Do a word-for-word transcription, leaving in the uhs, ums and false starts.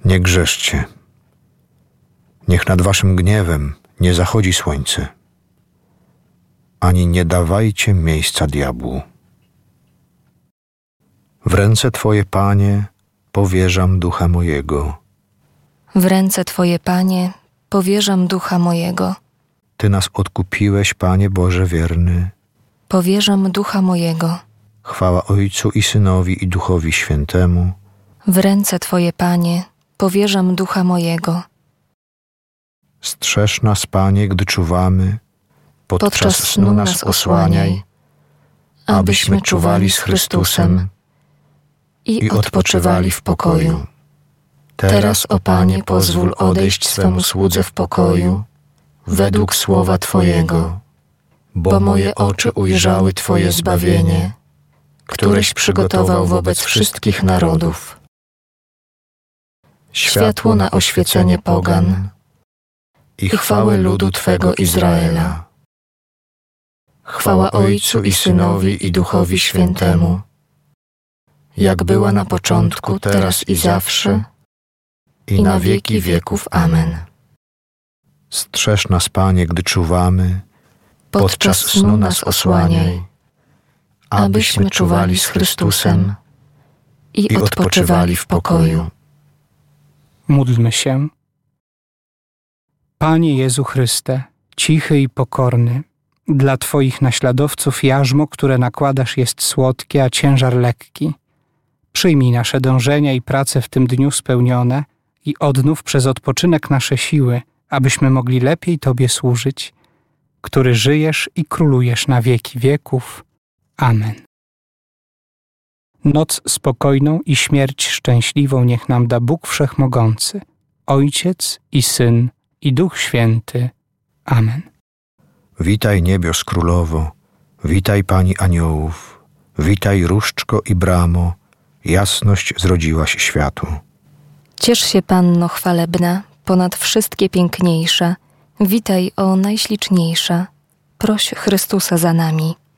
Nie grzeszcie. Niech nad waszym gniewem nie zachodzi słońce, ani nie dawajcie miejsca diabłu. W ręce Twoje, Panie, powierzam ducha mojego. W ręce Twoje, Panie, powierzam ducha mojego. Ty nas odkupiłeś, Panie Boże wierny. Powierzam ducha mojego. Chwała Ojcu i Synowi i Duchowi Świętemu. W ręce Twoje, Panie, powierzam ducha mojego. Strzeż nas, Panie, gdy czuwamy. Podczas, Podczas snu nas osłaniaj, abyśmy czuwali z Chrystusem i odpoczywali w pokoju. Teraz, o Panie, pozwól odejść swemu słudze w pokoju, według słowa Twojego, bo moje oczy ujrzały Twoje zbawienie, któreś przygotował wobec wszystkich narodów. Światło na oświecenie pogan i chwałę ludu Twego Izraela. Chwała Ojcu i Synowi i Duchowi Świętemu, jak była na początku, teraz i zawsze, i na wieki wieków. Amen. Strzeż nas, Panie, gdy czuwamy, podczas snu nas osłaniaj, abyśmy czuwali z Chrystusem i odpoczywali w pokoju. Módlmy się. Panie Jezu Chryste, cichy i pokorny, dla Twoich naśladowców jarzmo, które nakładasz, jest słodkie, a ciężar lekki. Przyjmij nasze dążenia i prace w tym dniu spełnione i odnów przez odpoczynek nasze siły, abyśmy mogli lepiej Tobie służyć, który żyjesz i królujesz na wieki wieków. Amen. Noc spokojną i śmierć szczęśliwą niech nam da Bóg Wszechmogący, Ojciec i Syn i Duch Święty. Amen. Witaj niebios królowo, witaj Pani aniołów, witaj różdżko i bramo, jasność zrodziłaś światu. Ciesz się, Panno chwalebna, ponad wszystkie piękniejsza. Witaj, o najśliczniejsza. Proś Chrystusa za nami.